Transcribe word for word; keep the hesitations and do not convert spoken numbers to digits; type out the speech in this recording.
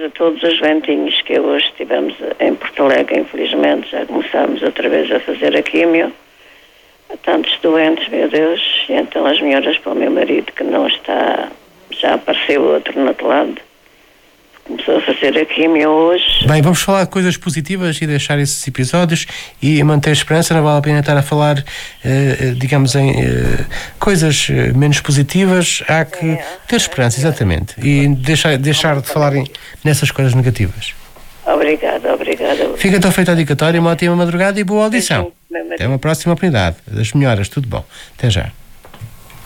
a todos os ventinhos que hoje estivemos em Porto Alegre, infelizmente, já começámos outra vez a fazer a químio. Há tantos doentes, meu Deus, e então as melhoras para o meu marido, que não está, já apareceu outro no outro lado. Começou a fazer a químio hoje. Bem, vamos falar de coisas positivas e deixar esses episódios e manter a esperança. Não vale a pena estar a falar, uh, digamos, em uh, coisas menos positivas. Há que é, ter esperança, é, exatamente. E deixar, deixar de falar em, nessas coisas negativas. Obrigada, obrigada. Fica então feita a dedicatória, uma ótima madrugada e boa audição. Até uma próxima oportunidade. Das melhoras, tudo bom. Até já.